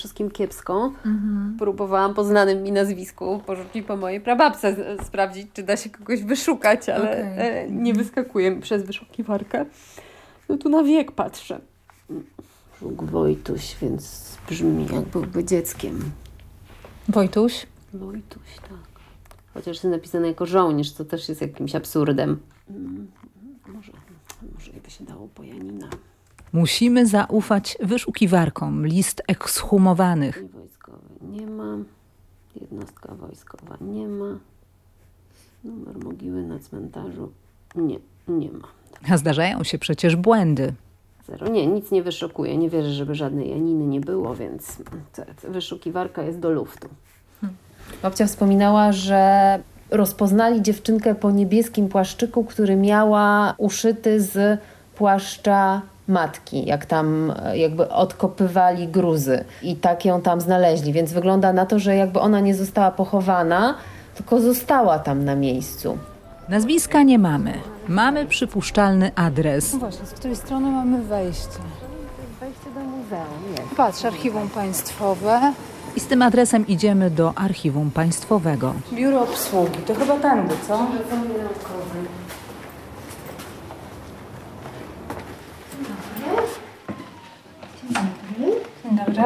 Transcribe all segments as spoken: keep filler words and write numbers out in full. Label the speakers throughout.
Speaker 1: Wszystkim kiepsko. Mhm. Próbowałam po znanym mi nazwisku, porzucić po mojej prababce z- sprawdzić, czy da się kogoś wyszukać, ale
Speaker 2: Okay.
Speaker 1: e, nie wyskakuje mi przez wyszukiwarkę. No tu na wiek patrzę. Żuk Wojtuś, więc brzmi jak byłby dzieckiem.
Speaker 2: Wojtuś?
Speaker 1: Wojtuś, tak. Chociaż jest napisane jako żołnierz, co też jest jakimś absurdem. Mm, może, może by się dało po Janina.
Speaker 2: Musimy zaufać wyszukiwarkom list ekshumowanych.
Speaker 1: Wojskowy nie ma. Jednostka wojskowa nie ma. Numer mogiły na cmentarzu nie, nie ma.
Speaker 2: A zdarzają się przecież błędy.
Speaker 1: Zero. Nie, nic nie wyszukuje. Nie wierzę, żeby żadnej Janiny nie było, więc to, to wyszukiwarka jest do luftu. Hmm. Babcia wspominała, że rozpoznali dziewczynkę po niebieskim płaszczyku, który miała uszyty z płaszcza matki, jak tam jakby odkopywali gruzy i tak ją tam znaleźli, więc wygląda na to, że jakby ona nie została pochowana, tylko została tam na miejscu.
Speaker 2: Nazwiska nie mamy. Mamy przypuszczalny adres.
Speaker 3: No właśnie, z której strony mamy wejście?
Speaker 1: Wejście do muzeum jest.
Speaker 3: Patrz, archiwum państwowe.
Speaker 2: I z tym adresem idziemy do archiwum państwowego.
Speaker 3: Biuro obsługi, to chyba tędy, co? Dzień dobry.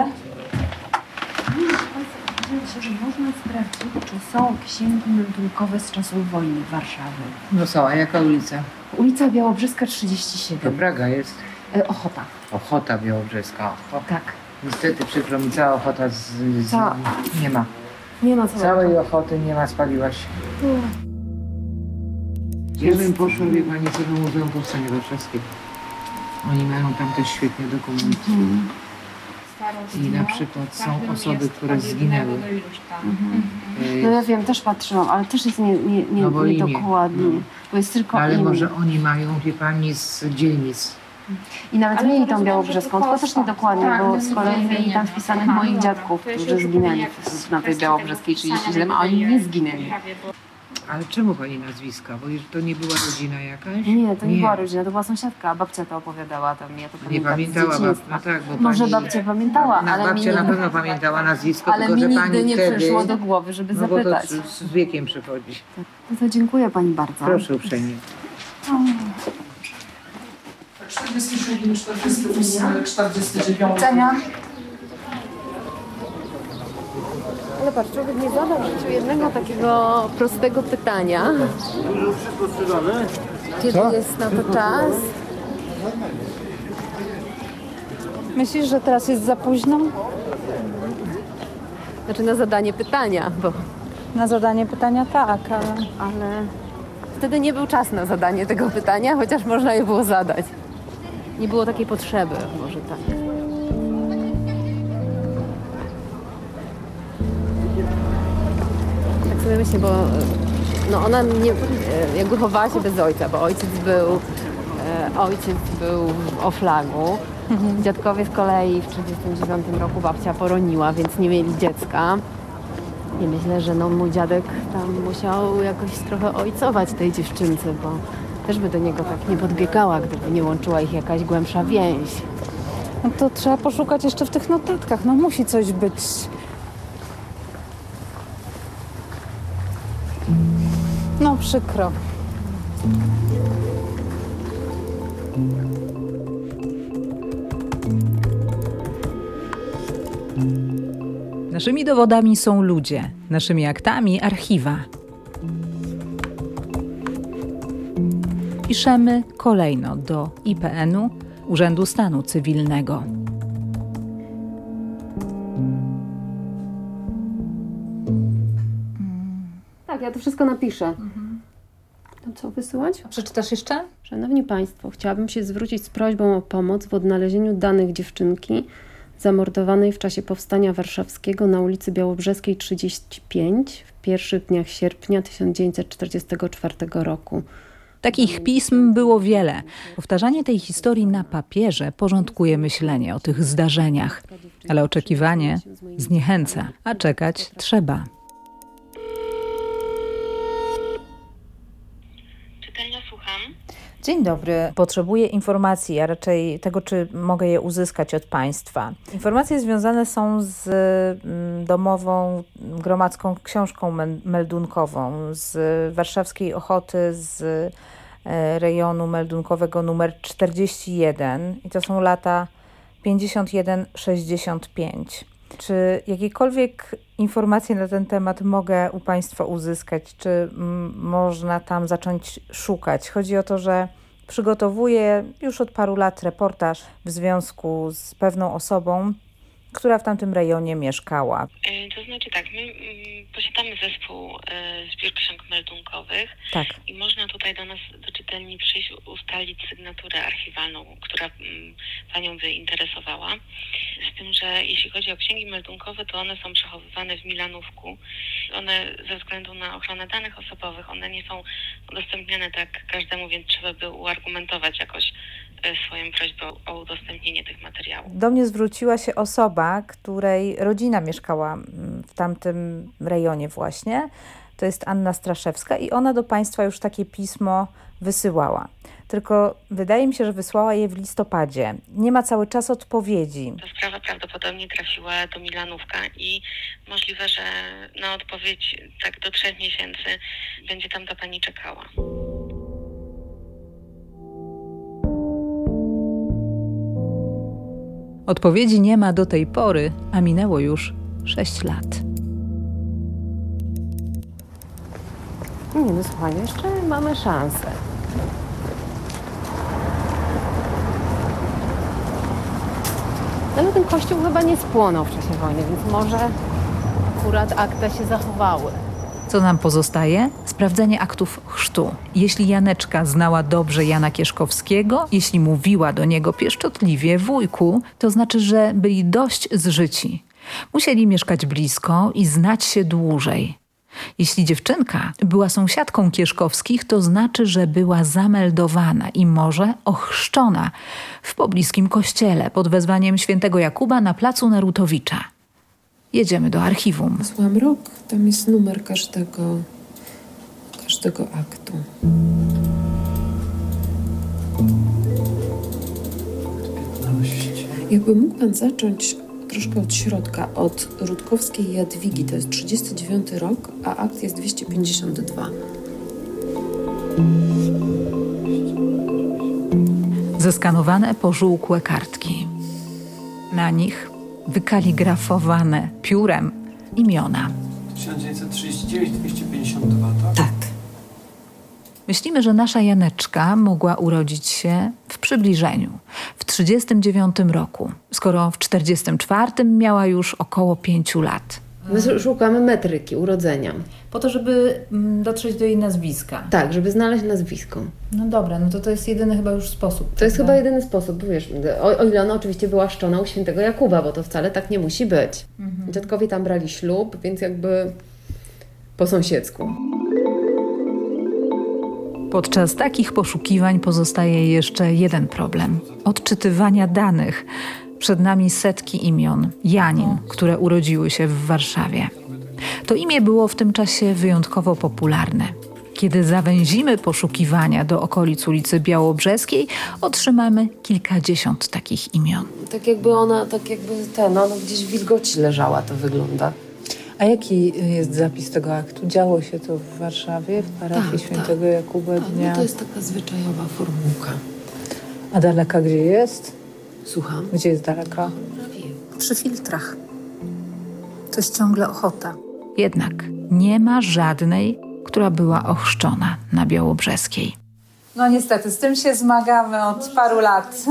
Speaker 4: Myślę, że można sprawdzić, czy są księgi meldunkowe z czasów wojny Warszawy.
Speaker 5: No są, a jaka ulica?
Speaker 4: Ulica Białobrzeska trzydzieści
Speaker 5: To
Speaker 4: siedem.
Speaker 5: Praga jest.
Speaker 4: E, Ochota.
Speaker 5: Ochota Białobrzeska. O,
Speaker 4: Tak.
Speaker 5: niestety przykro mi, cała Ochota z, z,
Speaker 4: Ca-
Speaker 5: nie ma.
Speaker 4: Nie ma co.
Speaker 5: Całej Ochoty nie ma, spaliła się. Ja bym poszła, wie pani, co do Muzeum Powstania Warszawskiego. Oni mają tam też świetnie dokumenty.
Speaker 4: Mhm.
Speaker 5: I na przykład są osoby, które zginęły. Y,
Speaker 4: No ja wiem, też patrzyłam, ale też jest nie, nie, nie,
Speaker 5: No bo imię.
Speaker 4: niedokładnie.
Speaker 5: No.
Speaker 4: Bo jest tylko
Speaker 5: ale
Speaker 4: imię.
Speaker 5: może oni mają, wie pani, z dzielnic.
Speaker 4: I nawet
Speaker 6: Ale
Speaker 4: mieli tą
Speaker 6: rozumiem,
Speaker 4: Białobrzeską,
Speaker 6: że
Speaker 4: tylko
Speaker 6: to
Speaker 4: też niedokładnie,
Speaker 6: tak,
Speaker 4: bo
Speaker 6: no
Speaker 4: z kolei
Speaker 6: nie
Speaker 4: mieli tam wpisanych
Speaker 6: Aha,
Speaker 4: moich
Speaker 6: no.
Speaker 4: dziadków,
Speaker 6: To ja się
Speaker 4: którzy
Speaker 6: już
Speaker 4: zginęli
Speaker 6: jak
Speaker 4: w- na tej
Speaker 6: kwestia
Speaker 4: Białobrzeskiej
Speaker 6: tego
Speaker 4: trzydzieści
Speaker 6: pisania
Speaker 4: siedem, a oni
Speaker 6: tutaj
Speaker 4: nie zginęli.
Speaker 6: prawie, bo-
Speaker 5: Ale czemu pani nazwiska? Bo to nie była rodzina jakaś?
Speaker 4: Nie, to nie, była rodzina, to była sąsiadka, a babcia to opowiadała tam, ja to
Speaker 5: Nie
Speaker 4: pamiętam z
Speaker 5: pamiętała babcia,
Speaker 4: dzieciństwa.
Speaker 5: no tak, bo
Speaker 4: Może
Speaker 5: pani...
Speaker 4: babcia pamiętała,
Speaker 5: No,
Speaker 4: ale mi
Speaker 5: babcia na
Speaker 4: nigdy,
Speaker 5: pewno pamiętała nazwisko,
Speaker 4: ale
Speaker 5: tylko
Speaker 4: mi
Speaker 5: że
Speaker 4: nigdy
Speaker 5: pani
Speaker 4: nie
Speaker 5: wtedy...
Speaker 4: przyszło do głowy, żeby
Speaker 5: No bo to
Speaker 4: zapytać.
Speaker 5: z, z wiekiem przychodzi.
Speaker 4: No to dziękuję pani bardzo.
Speaker 5: Proszę uprzejmie.
Speaker 7: czterdzieści siedem, czterdzieści osiem, czterdzieści dziewięć.
Speaker 3: Cenia.
Speaker 1: Ale patrz, człowiek nie zadał w życiu jednego takiego prostego pytania. Kiedy jest na to czas?
Speaker 3: Myślisz, że teraz jest za późno
Speaker 1: Znaczy na zadanie pytania, bo
Speaker 3: na zadanie pytania? Tak, ale...
Speaker 1: ale wtedy nie był czas na zadanie tego pytania, chociaż można je było zadać. Nie było takiej potrzeby, może tak. Tak sobie myślę, bo no ona nie, jakby chowała się bez ojca, bo ojciec był, e, ojciec był w Oflagu. Dziadkowie z kolei w trzydziestym dziewiątym roku babcia poroniła, więc nie mieli dziecka. I myślę, że no mój dziadek tam musiał jakoś trochę ojcować tej dziewczynce, bo też by do niego tak nie podbiegała, gdyby nie łączyła ich jakaś głębsza więź.
Speaker 3: No to trzeba poszukać jeszcze w tych notatkach. No musi coś być. No przykro.
Speaker 2: Naszymi dowodami są ludzie, naszymi aktami archiwa. Piszemy kolejno do I P N-u, Urzędu Stanu Cywilnego.
Speaker 1: Tak, ja to wszystko napiszę. To co, wysyłać?
Speaker 3: Przeczytasz jeszcze?
Speaker 1: Szanowni Państwo, chciałabym się zwrócić z prośbą o pomoc w odnalezieniu danych dziewczynki zamordowanej w czasie Powstania Warszawskiego na ulicy Białobrzeskiej trzydzieści pięć w pierwszych dniach sierpnia tysiąc dziewięćset czterdziestego czwartego roku.
Speaker 2: Takich pism było wiele. Powtarzanie tej historii na papierze porządkuje myślenie o tych zdarzeniach, ale oczekiwanie zniechęca, a czekać trzeba.
Speaker 6: Czytelnia, słucham.
Speaker 2: Dzień dobry. Potrzebuję informacji, a raczej tego, czy mogę je uzyskać od Państwa. Informacje związane są z mm, domową gromadzką książką meldunkową, z warszawskiej Ochoty, z e, rejonu meldunkowego numer czterdzieści jeden i to są lata pięćdziesiąt jeden sześćdziesiąt pięć. Czy jakiekolwiek informacje na ten temat mogę u Państwa uzyskać? Czy m, można tam zacząć szukać? Chodzi o to, że przygotowuję już od paru lat reportaż w związku z pewną osobą, która w tamtym rejonie mieszkała.
Speaker 6: To znaczy tak, my mm, posiadamy zespół y, zbiór ksiąg meldunkowych
Speaker 2: Tak.
Speaker 6: i można tutaj do nas, do czytelni przyjść, ustalić sygnaturę archiwalną, która mm, Panią by interesowała. Z tym, że jeśli chodzi o księgi meldunkowe, to one są przechowywane w Milanówku. One ze względu na ochronę danych osobowych, one nie są udostępniane tak każdemu, więc trzeba by uargumentować jakoś swoją prośbę o udostępnienie tych materiałów.
Speaker 2: Do mnie zwróciła się osoba, której rodzina mieszkała w tamtym rejonie właśnie. To jest Anna Straszewska i ona do Państwa już takie pismo wysyłała. Tylko wydaje mi się, że wysłała je w listopadzie. Nie ma cały czas odpowiedzi.
Speaker 6: Ta sprawa prawdopodobnie trafiła do Milanówka i możliwe, że na odpowiedź tak do trzech miesięcy będzie tam ta Pani czekała.
Speaker 2: Odpowiedzi nie ma do tej pory, a minęło już sześć lat.
Speaker 1: Nie no, słuchaj, jeszcze mamy szansę. Ale ten kościół chyba nie spłonął w czasie wojny, więc może akurat akta się zachowały.
Speaker 2: Co nam pozostaje? Sprawdzenie aktów chrztu. Jeśli Janeczka znała dobrze Jana Kieszkowskiego, jeśli mówiła do niego pieszczotliwie wujku, to znaczy, że byli dość zżyci. Musieli mieszkać blisko i znać się dłużej. Jeśli dziewczynka była sąsiadką Kieszkowskich, to znaczy, że była zameldowana i może ochrzczona w pobliskim kościele pod wezwaniem świętego Jakuba na placu Narutowicza. Jedziemy do archiwum.
Speaker 8: Wysłałam rok, tam jest numer każdego, każdego aktu. Jakby mógł Pan zacząć troszkę od środka, od Rutkowskiej Jadwigi, to jest trzydziesty dziewiąty rok, a akt jest dwieście pięćdziesiąt dwa.
Speaker 2: Zeskanowane pożółkłe kartki. Na nich wykaligrafowane piórem imiona.
Speaker 7: tysiąc dziewięćset trzydzieści dziewięć dwieście pięćdziesiąt dwa, tak?
Speaker 8: Tak.
Speaker 2: Myślimy, że nasza Janeczka mogła urodzić się w przybliżeniu, w trzydziestym dziewiątym roku, skoro w czterdziestym czwartym miała już około pięciu lat.
Speaker 1: My szukamy metryki urodzenia.
Speaker 2: Po to, żeby dotrzeć do jej nazwiska.
Speaker 1: Tak, żeby znaleźć nazwisko.
Speaker 2: No dobra, no to to jest jedyny chyba już sposób.
Speaker 1: To jest chyba jedyny sposób, bo wiesz, o, o ile ona oczywiście była szczona u świętego Jakuba, bo to wcale tak nie musi być. Mhm. Dziadkowie tam brali ślub, więc jakby po sąsiedzku.
Speaker 2: Podczas takich poszukiwań pozostaje jeszcze jeden problem. Odczytywania danych. Przed nami setki imion Janin, które urodziły się w Warszawie. To imię było w tym czasie wyjątkowo popularne. Kiedy zawęzimy poszukiwania do okolic ulicy Białobrzeskiej, otrzymamy kilkadziesiąt takich imion.
Speaker 1: Tak jakby ona, tak jakby ten, ona gdzieś w wilgoci leżała, to wygląda.
Speaker 5: A jaki jest zapis tego aktu? Działo się to w Warszawie, w parafii
Speaker 8: Tak,
Speaker 5: świętego
Speaker 8: tak.
Speaker 5: Jakuba
Speaker 8: Tak,
Speaker 5: Dnia.
Speaker 8: no to jest taka zwyczajowa formułka.
Speaker 5: A daleka gdzie jest?
Speaker 8: Słucham?
Speaker 5: Gdzie jest daleka?
Speaker 3: Przy filtrach. To jest ciągle Ochota.
Speaker 2: Jednak nie ma żadnej, która była ochrzczona na Białobrzeskiej.
Speaker 3: No niestety, z tym się zmagamy od paru lat.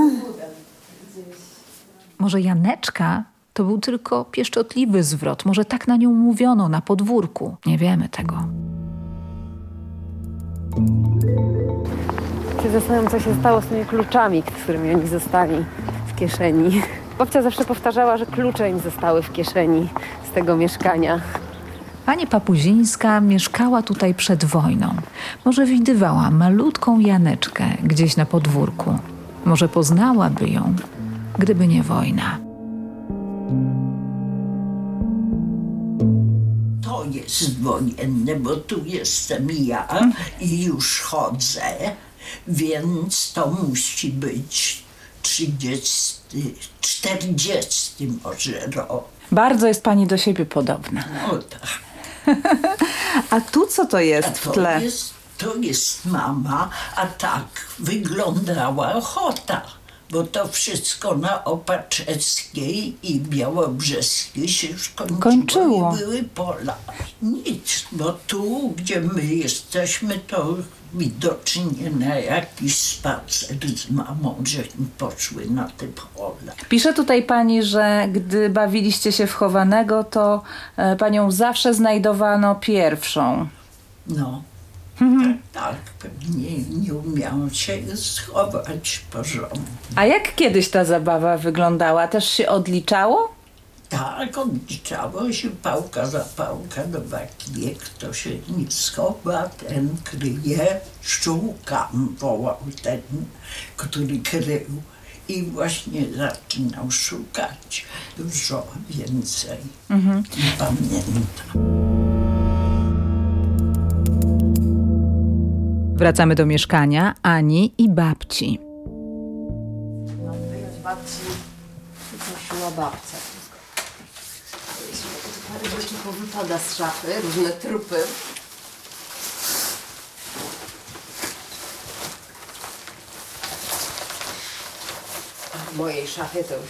Speaker 2: Może Janeczka to był tylko pieszczotliwy zwrot. Może tak na nią mówiono na podwórku. Nie wiemy tego.
Speaker 1: Się zastanawiam, co się stało z tymi kluczami, z którymi oni zostali w kieszeni. Babcia zawsze powtarzała, że klucze im zostały w kieszeni z tego mieszkania.
Speaker 2: Pani Papuzińska mieszkała tutaj przed wojną. Może widywała malutką Janeczkę gdzieś na podwórku. Może poznałaby ją, gdyby nie wojna.
Speaker 9: To jest wojenne, bo tu jestem ja i już chodzę. Więc to musi być trzydziesty, czterdziesty może rok.
Speaker 2: Bardzo jest pani do siebie podobna.
Speaker 9: No tak.
Speaker 2: A tu co to jest
Speaker 9: A
Speaker 2: w
Speaker 9: to
Speaker 2: tle?
Speaker 9: jest, to jest mama, a tak wyglądała ochota. Bo to wszystko na Opaczewskiej i Białobrzeskiej się już kończyło,
Speaker 2: Kończyło.
Speaker 9: i były pola. Nic, bo tu, gdzie my jesteśmy, to widocznie na jakiś spacer z mamą, żeśmy poszły na te pola.
Speaker 2: Pisze tutaj pani, że gdy bawiliście się w chowanego, to e, panią zawsze znajdowano pierwszą.
Speaker 9: No,
Speaker 2: Mhm.
Speaker 9: tak, tak, pewnie nie umiałam się schować porządnie.
Speaker 2: A jak kiedyś ta zabawa wyglądała? Też się odliczało?
Speaker 9: Tak, odliczało się pałka za pałka do baki. Kto się nie schowa, ten kryje. Szukam, wołał ten, który krył. I właśnie zaczynał szukać dużo więcej.
Speaker 2: Mhm.
Speaker 9: Nie pamiętam.
Speaker 2: Wracamy do mieszkania Ani i babci.
Speaker 1: Mam wyjąć babci, prosiła babcia. Parę rzeczy powypada z szafy, różne trupy. W mojej szafie to już...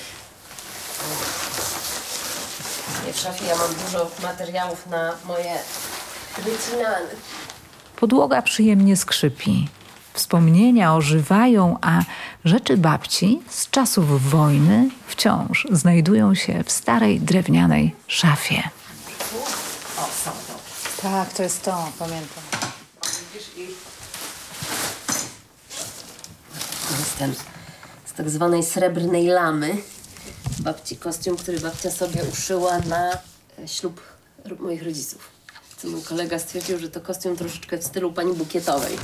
Speaker 1: Nie, w szafie ja mam dużo materiałów na moje wycinane.
Speaker 2: Podłoga przyjemnie skrzypi. Wspomnienia ożywają, a rzeczy babci z czasów wojny wciąż znajdują się w starej drewnianej szafie.
Speaker 1: O, są to.
Speaker 3: Tak, to jest to, pamiętam.
Speaker 1: Jestem z tak zwanej srebrnej lamy. Babci kostium, który babcia sobie uszyła na ślub moich rodziców. Co mój kolega stwierdził, że to kostium troszeczkę w stylu pani Bukietowej.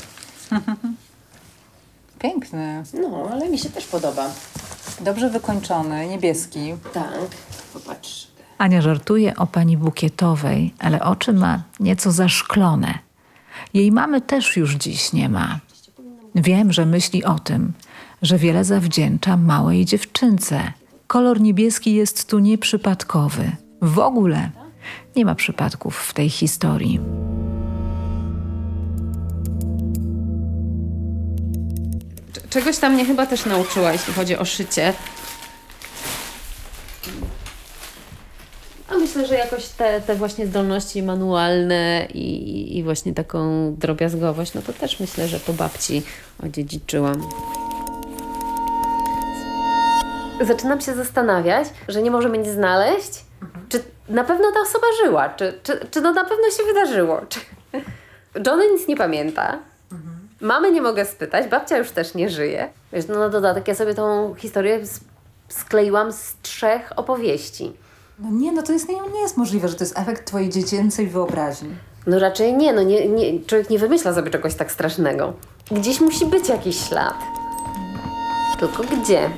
Speaker 3: Piękny,
Speaker 1: No, ale mi się też podoba.
Speaker 3: dobrze wykończony, niebieski.
Speaker 1: Tak, popatrz.
Speaker 2: Ania żartuje o pani Bukietowej, ale oczy ma nieco zaszklone. Jej mamy też już dziś nie ma. Wiem, że myśli o tym, że wiele zawdzięcza małej dziewczynce. Kolor niebieski jest tu nieprzypadkowy. W ogóle nie ma przypadków w tej historii.
Speaker 1: Czegoś tam mnie chyba też nauczyła, jeśli chodzi o szycie. A myślę, że jakoś te, te właśnie zdolności manualne i, i właśnie taką drobiazgowość, no to też myślę, że po babci odziedziczyłam. Zaczynam się zastanawiać, że nie możemy nic znaleźć. Czy na pewno ta osoba żyła? Czy, czy, czy to na pewno się wydarzyło? Czy... Johnny nic nie pamięta. Mamy nie mogę spytać, babcia już też nie żyje. Wiesz, no na dodatek ja sobie tą historię skleiłam z trzech opowieści.
Speaker 3: No nie, no to jest, nie, nie jest możliwe, że to jest efekt twojej dziecięcej wyobraźni.
Speaker 1: No raczej nie, no nie, nie, człowiek nie wymyśla sobie czegoś tak strasznego. Gdzieś musi być jakiś ślad. Tylko gdzie?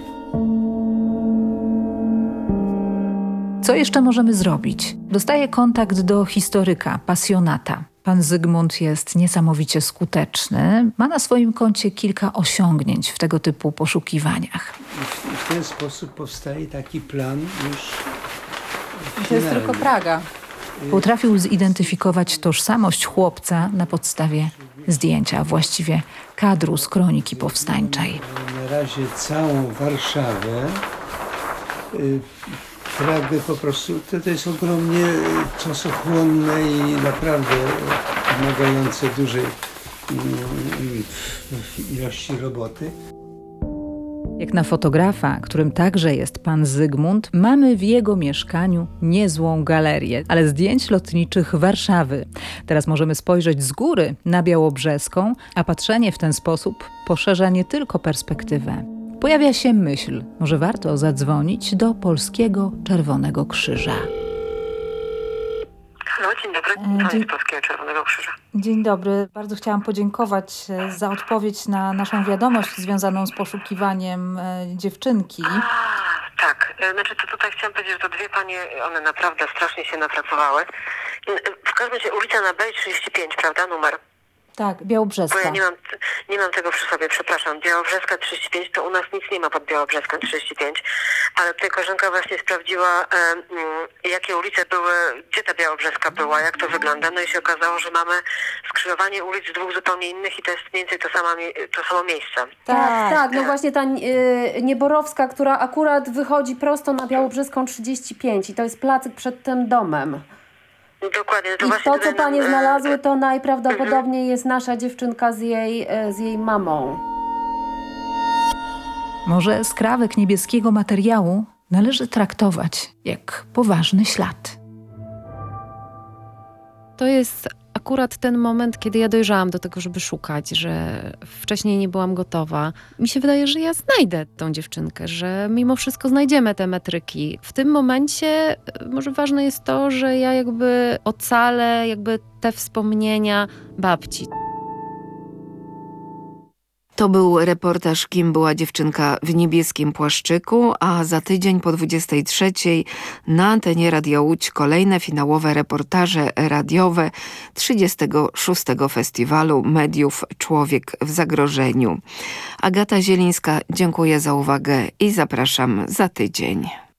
Speaker 2: Co jeszcze możemy zrobić? Dostaję kontakt do historyka, pasjonata. Pan Zygmunt jest niesamowicie skuteczny. Ma na swoim koncie kilka osiągnięć w tego typu poszukiwaniach.
Speaker 10: I w ten sposób powstaje taki plan już finalny.
Speaker 3: To jest tylko Praga.
Speaker 2: Potrafił zidentyfikować tożsamość chłopca na podstawie zdjęcia, a właściwie kadru z kroniki powstańczej.
Speaker 10: Na razie całą Warszawę, y, Pragę po prostu, to, to jest ogromnie czasochłonne i naprawdę wymagające dużej mm, ilości roboty.
Speaker 2: Jak na fotografa, którym także jest pan Zygmunt, mamy w jego mieszkaniu niezłą galerię, ale zdjęć lotniczych Warszawy. Teraz możemy spojrzeć z góry na Białobrzeską, a patrzenie w ten sposób poszerza nie tylko perspektywę. Pojawia się myśl, może warto zadzwonić do Polskiego Czerwonego Krzyża.
Speaker 6: Halo, dzień dobry.
Speaker 2: E,
Speaker 6: To
Speaker 2: dzień-
Speaker 6: jest Polskiego Czerwonego Krzyża.
Speaker 2: Dzień dobry. Bardzo chciałam podziękować e, za odpowiedź na naszą wiadomość związaną z poszukiwaniem e, dziewczynki.
Speaker 6: A, tak. E, Znaczy, to tutaj chciałam powiedzieć, że to dwie panie, one naprawdę strasznie się napracowały. E, W każdym razie ulica na B trzydzieści pięć, prawda, numer?
Speaker 2: Tak, Białobrzeska.
Speaker 6: Bo ja nie mam, nie mam tego przy sobie, przepraszam. Białobrzeska trzydzieści pięć, to u nas nic nie ma pod Białobrzeską trzydzieści pięć, ale tutaj koleżanka właśnie sprawdziła, e, jakie ulice były, gdzie ta Białobrzeska była, jak to wygląda. No i się okazało, że mamy skrzyżowanie ulic dwóch zupełnie innych i to jest mniej więcej to, sama, to samo miejsce.
Speaker 1: Tak, tak, no właśnie ta y, Nieborowska, która akurat wychodzi prosto na Białobrzeską trzydzieści pięć i to jest placyk przed tym domem.
Speaker 6: Dokładnie. To
Speaker 1: I
Speaker 6: właśnie
Speaker 1: to, co panie
Speaker 6: nam,
Speaker 1: znalazły, to najprawdopodobniej mhm. jest nasza dziewczynka z jej, z jej mamą.
Speaker 2: Może skrawek niebieskiego materiału należy traktować jak poważny ślad.
Speaker 1: To jest akurat ten moment, kiedy ja dojrzałam do tego, żeby szukać, że wcześniej nie byłam gotowa. Mi się wydaje, że ja znajdę tą dziewczynkę, że mimo wszystko znajdziemy te metryki. W tym momencie może ważne jest to, że ja jakby ocalę jakby te wspomnienia babci.
Speaker 11: To był reportaż Kim była dziewczynka w niebieskim płaszczyku, a za tydzień po dwudziestej trzeciej na antenie Radia Łódź kolejne finałowe reportaże radiowe trzydziestego szóstego Festiwalu Mediów Człowiek w zagrożeniu. Agata Zielińska, dziękuję za uwagę i zapraszam za tydzień.